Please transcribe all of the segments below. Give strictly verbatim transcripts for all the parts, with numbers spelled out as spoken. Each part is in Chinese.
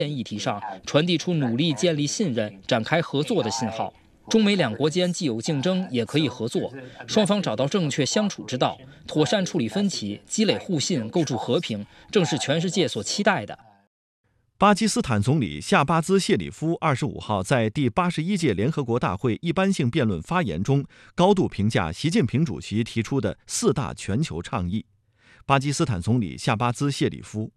议题上传递出努力建立信任、展开合作的信号。中美两国间既有竞争，也可以合作，双方找到正确相处之道，妥善处理分歧，积累互信，构筑和平，正是全世界所期待的。 巴基斯坦总理夏巴兹谢里夫二十五号在第八十一届联合国大会一般性辩论发言中，高度评价习近平主席提出的四大全球倡议。巴基斯坦总理夏巴兹谢里夫。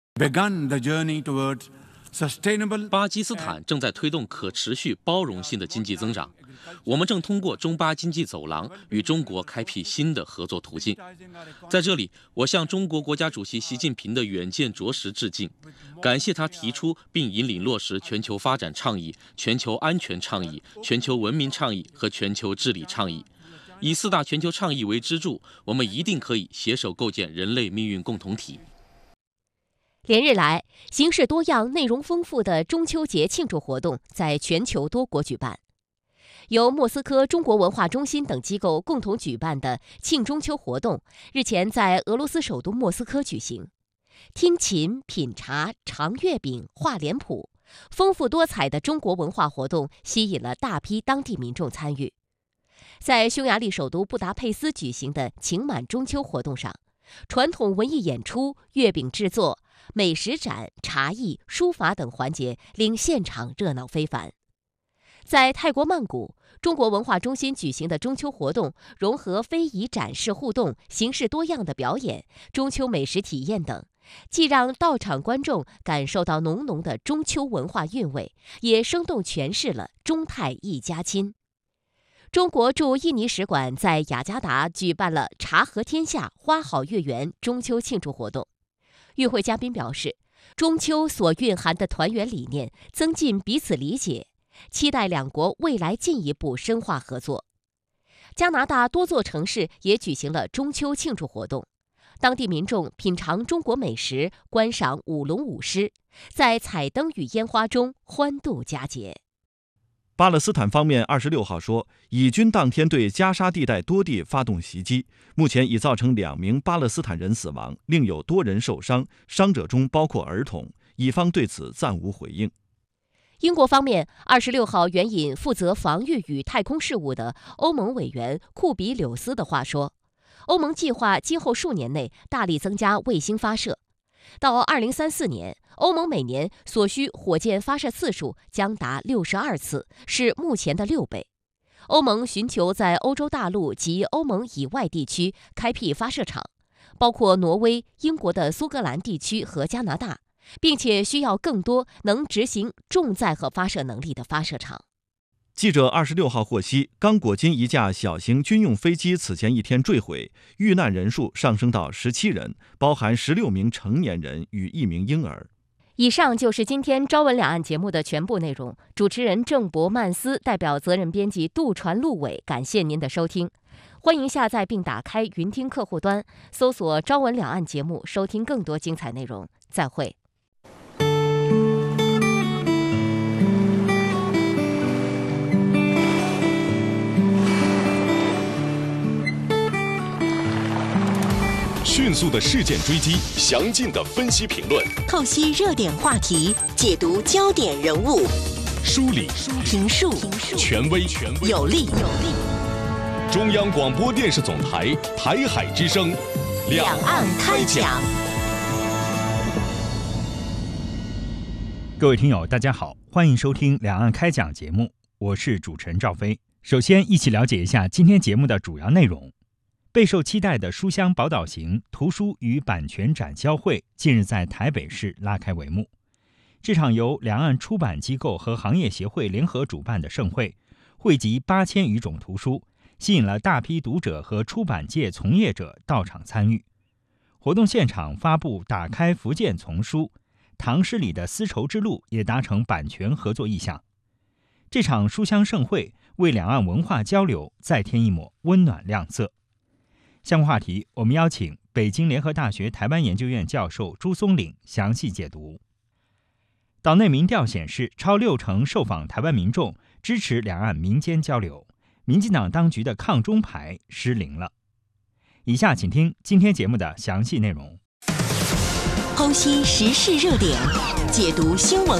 巴基斯坦正在推动可持续包容性的经济增长，我们正通过中巴经济走廊与中国开辟新的合作途径。在这里，我向中国国家主席习近平的远见卓识致敬，感谢他提出并引领落实全球发展倡议、全球安全倡议、全球文明倡议和全球治理倡议。以四大全球倡议为支柱，我们一定可以携手构建人类命运共同体。 连日来，形式多样、内容丰富的中秋节庆祝活动在全球多国举办。由莫斯科中国文化中心等机构共同举办的庆中秋活动，日前在俄罗斯首都莫斯科举行。听琴、品茶、尝月饼、画脸谱，丰富多彩的中国文化活动吸引了大批当地民众参与。在匈牙利首都布达佩斯举行的情满中秋活动上，传统文艺演出、月饼制作、美食展、茶艺、书法等环节令现场热闹非凡。在泰国曼谷，中国文化中心举行的中秋活动融合非遗展示互动、形式多样的表演、中秋美食体验等，既让到场观众感受到浓浓的中秋文化韵味，也生动诠释了中泰一家亲。中国驻印尼使馆在雅加达举办了茶和天下、花好月圆中秋庆祝活动。与会嘉宾表示，中秋所蕴含的团圆理念增进彼此理解，期待两国未来进一步深化合作。加拿大多座城市也举行了中秋庆祝活动，当地民众品尝中国美食，观赏舞龙舞狮，在彩灯与烟花中欢度佳节。 巴勒斯坦方面二十六号说，以军当天对加沙地带多地发动袭击，目前已造成两名巴勒斯坦人死亡，另有多人受伤，伤者中包括儿童。以方对此暂无回应。 英国方面二十六号援引负责防御与太空事务的欧盟委员库比柳斯的话说，欧盟计划今后数年内大力增加卫星发射。到二零三四年，欧盟每年所需火箭发射次数将达六十二次，是目前的六倍。欧盟寻求在欧洲大陆及欧盟以外地区开辟发射场，包括挪威、英国的苏格兰地区和加拿大，并且需要更多能执行重载荷发射能力的发射场。 记者二十六号获悉，刚果金一架小型军用飞机此前一天坠毁，遇难人数上升到十七人，包含十六名成年人与一名婴儿。 以上就是今天朝闻两岸节目的全部内容。主持人郑博、曼斯代表责任编辑杜传、陆伟，感谢您的收听。欢迎下载并打开云听客户端，搜索朝闻两岸节目，收听更多精彩内容。再会。 迅速的事件追击，详尽的分析评论， 透析热点话题，解读焦点人物， 梳理评述权威有力。 中央广播电视总台台海之声， 两岸开讲。 各位听友，大家好，欢迎收听两岸开讲节目，我是主持人赵飞。首先，一起了解一下今天节目的主要内容。备受期待的书香宝岛行图书与版权展销会近日在台北市拉开帷幕。这场由两岸出版机构和行业协会联合主办的盛会，汇集八千余种图书，吸引了大批读者和出版界从业者到场参与。活动现场发布《打开福建丛书》，唐诗里的丝绸之路也达成版权合作意向。这场书香盛会为两岸文化交流再添一抹温暖亮色。相关话题，我们邀请北京联合大学台湾研究院教授朱松岭详细解读。岛内民调显示，超六成受访台湾民众支持两岸民间交流，民进党当局的抗中牌失灵了。以下请听今天节目的详细内容。 剖析时事热点，解读新闻